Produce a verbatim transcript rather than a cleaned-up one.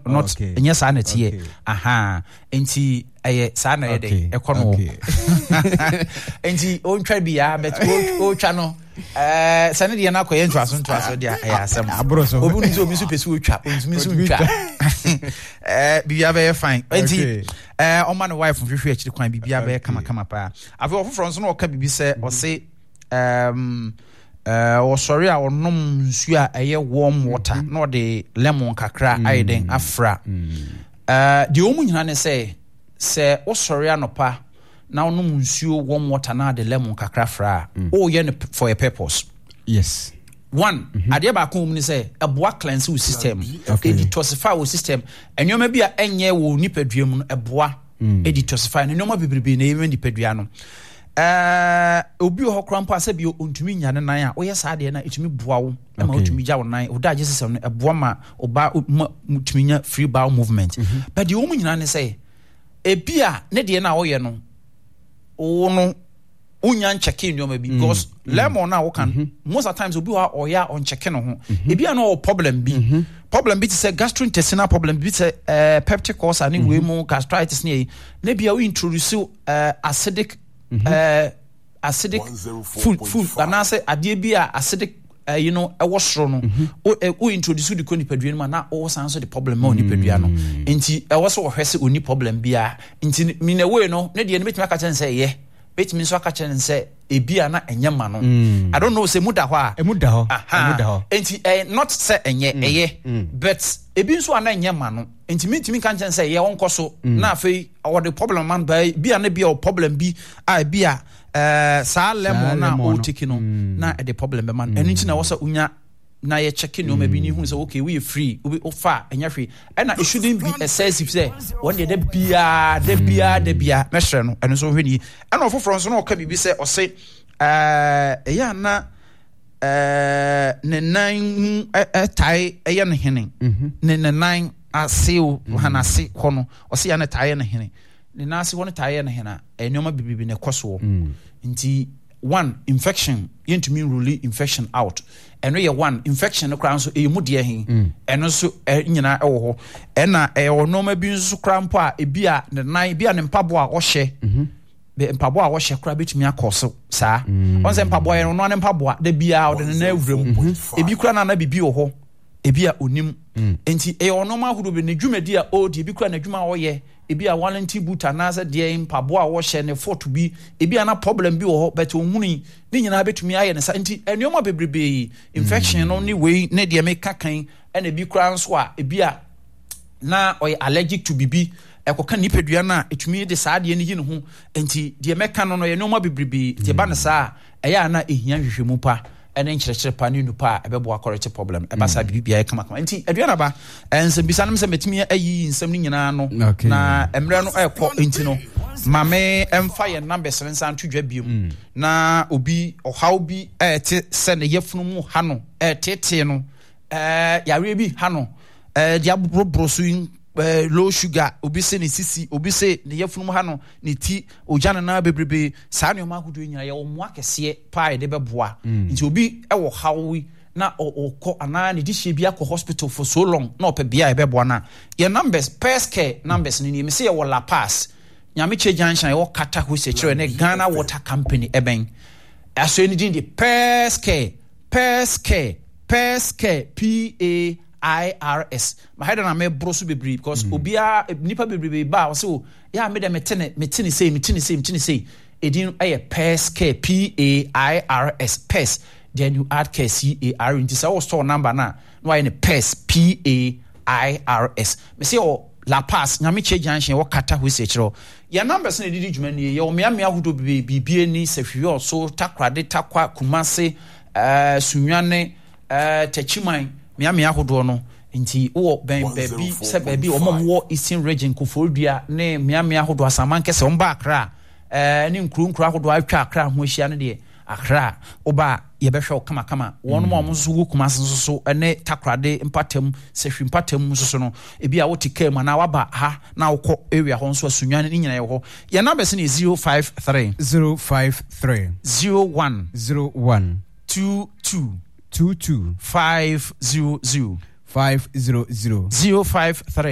not enya sa na tie aha enti eye sa na yede ekono enti on twa bia but o twa no eh sane de na koye ntwaso ntwaso de aya asem abroso obi nso obi so pese o twa ontumi so twa eh bibia be fine enti eh o man wife hwehwe akiri kwan bibia be kama kama pa afi ofofro nso na o ka bibi se o se um uh o sorry a onom nsu a eye warm water no de lemon kakra aiden afra uh de omu nyina ne say se o sorry anopa na onom nsu warm water na de lemon kakra fra o ye for a purpose. Yes. One, ade ba ko mu ni say eboa cleanse wo system e detoxify wo system enyoma bi a enye wo nipadua mu no eboa e detoxify no nyoma bibribi na even nipadua no eh obi ho krampa se bi ontumi nya ne nan a oyɛ saa de na etumi boa wo e ma otumi gya wo nan o da je system no eboa ma oba mutumi nya free bowel movement but the woman nyina ne say ebi a ne de na oyɛ no wo no unya check in your because mm. lemon now can mm-hmm. most of the times obi wa oya on check no ho ebi a no problem bi mm-hmm. problem bi to say gastrointestinal problem bi to uh, peptic ulcer ani we mu gastritis ni na bia we introduce uh, acidic mm-hmm. uh, acidic food food and say ade bi a acidic uh, you know e wosro no o o introduce the koni padua no na o san so the problem ma oni padua no enti e woso wo hwese oni problem bia enti mi na we no na de ne betimi aka chen say ye bet me so aka chen say ebia na enyema no I don't know say muda ho a emuda ho emuda ho enti eh not say enye eye but ebi nso ana enyema no enti me ntimi kan chen say ye won koso na afei o the problem man ba bia na bia o problem bi a bia eh sa lemon na o tiki no na e the problem be man eni nti na wo sa unya na ye check in no maybe ni hu say okay we free we offer enya free and it shouldn't be excessive say one day de bia de bia de bia mesre no eno so hwani and ofofro so no ka bibi say o say eh ya na eh ne nan eh tai eh ne hene ne ne nan aseo hanase kono o say ya na tai ne hene ne na ase won tai ne hena enoma bibibi ne koso nti one infection yentumi rule infection out eno ye one infection no kran so e mu de hin eno so nyina e wo ho ena e onoma bi nso kran po a e bia ne nan bia ne mpabo a wo hye be mpabo a wo hye kra betumi akoso saa on se mpabo ye no ne mpabo a de bia o de na awuram e bi kra na na bibi wo ho e bia onim enti e onoma ahuru be ne dwumadi a o de e bi kra na dwuma wo ye ebi a warranty boot anaza de mpabo a wo hye ne photo bi ebi ana problem bi wo ho but onhuni ni nyina betumi aye ne sa nti enuoma bebrebe infection no ni we ne de me kakan ena bi kura nso a ebi a na oy allergic to bibi ekoka nipadua na etumi de saa de ne yi ne ho nti de me kan no no enuoma bebrebe te ba ne saa eya na ehia hwehwemu pa ene nkyerɛkyerɛ pa ne nupa ebebo akorete problem eba sa bibia e kama kama nti aduana ba ensem bisanem se metimi ayi nsem ni nyina no na emre no ekɔ nti no mame emfa ye number seven san tudwa biem na obi ohaw bi ete se ne yefunu mu ha no etete no eh yare bi ha no eh dia brobrosu Uh, low sugar obi se ne sisi obi se ne yefunu ha no ne ti ojana na bebrebe saa ne ma gudu nyina ye wo mo akese pa de beboa nti obi e wo hawi na okọ ana ne di hye bi akọ hospital for so long na ope bia e beboa na ye numbers pest care numbers ni me se ye wo La Paz nyame che junction ye wo kata ho se kire ne Ghana Water Company eben aso ni din di pest care pest care pest care P A I R S ma hada na me brosu bebree because mm. obia nipa bebree ba o so ya me de metene metene sei metene sei metene sei edin aye pest care P A I R S pest then you add care C A R into so store number na no aye ne pest P A I R S me say o La Paz nyame che junction wo kata ho se kiro ya numbers na didi dwuma ni ye o me ame ahodo bibie ni sefwi so takrade takwa kumase eh sunwane eh tachiman miami ahodo no nti wo ben baby se baby o mom wo Eastern region Kofodua ne miami ahodo asaman kese on ba Accra eh ne nkuru nkuru ahodo atwa Accra ho hia ne de Accra oba ye behwe kama kama won mo mo so wo kumase so so ne takrade mpatam sehwi mpatam so so no ebi a wo tika ma na waba ha na wo area ho so asunwane ne nyina ye ho ye number se ne zero five three zero five three zero one zero one two two two two five zero zero five zero zero zero five three